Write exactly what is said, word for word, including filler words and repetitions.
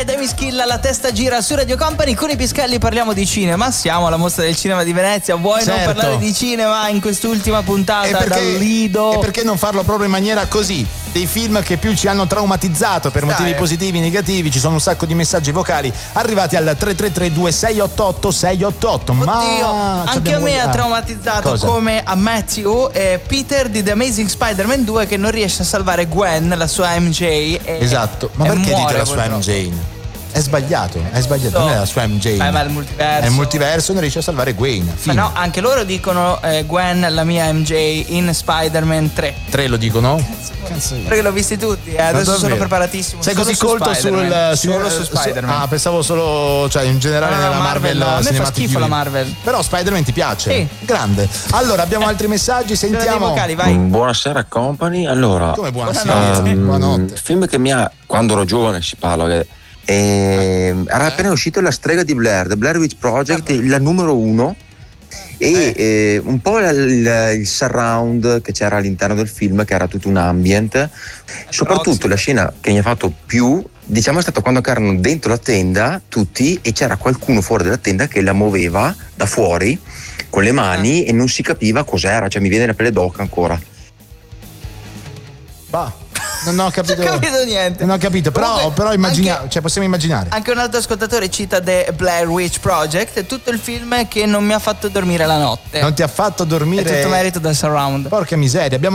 Demi Schilla, La testa gira su Radio Company. Con i Pischelli parliamo di cinema. Siamo alla Mostra del Cinema di Venezia. Vuoi certo. non parlare di cinema in quest'ultima puntata? E perché, dal Lido? E perché non farlo proprio in maniera così? Dei film che più ci hanno traumatizzato per motivi Dai. positivi e negativi. Ci sono un sacco di messaggi vocali arrivati al tre tre tre due sei otto otto sei otto otto. Oddio, Ma anche a me ha traumatizzato. Cosa? Come a Matthew eh, Peter di The Amazing Spider-Man due, che non riesce a salvare Gwen, la sua M J, e, Esatto. Ma e perché muore, dite la sua purtroppo. M J? È sbagliato, è sbagliato, non è la sua M J. Eh, ma è il multiverso. È il multiverso, non riesce a salvare Gwen. Ma Fine. no, anche loro dicono eh, Gwen, la mia M J in Spider-Man tre. Tre lo dicono? Perché l'ho visti tutti, eh, adesso davvero? sono preparatissimo. Sei Solo così su colto sul, Spider-Man. sul Solo su Spider-Man. Ah, pensavo solo, cioè in generale No, no, nella Marvel, Marvel. no. A me fa Cinematic schifo la Universe. Marvel. Però Spider-Man ti piace? Sì. Grande. Allora, abbiamo altri messaggi, Sono dei sentiamo. vocali, vai. Buonasera Company. Allora, Come buonasera? Buonanotte. ehm, Buonanotte. il film che mi ha, quando ero giovane si parla che ehm, era appena uscito La strega di Blair, The Blair Witch Project, la numero uno, e eh, un po' il, il, il surround che c'era all'interno del film, che era tutto un ambient. Soprattutto la scena che mi ha fatto più, diciamo, è stata quando erano dentro la tenda tutti e c'era qualcuno fuori dalla tenda che la muoveva da fuori con le mani e non si capiva cos'era, cioè mi viene la pelle d'oca ancora. Bah. Non ho capito. Non ho capito niente. Non ho capito, però, Comunque, però immagina, anche- cioè possiamo immaginare. Anche un altro ascoltatore cita The Blair Witch Project, è tutto il film che non mi ha fatto dormire la notte. Non ti ha fatto È dormire. tutto merito del surround. Porca miseria, abbiamo